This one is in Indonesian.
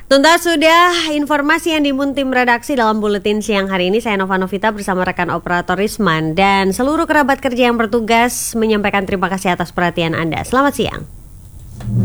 Tuntas sudah informasi yang diimpun tim redaksi dalam buletin siang hari ini. Saya Nova Novita bersama rekan operator Risman dan seluruh kerabat kerja yang bertugas menyampaikan terima kasih atas perhatian Anda. Selamat siang.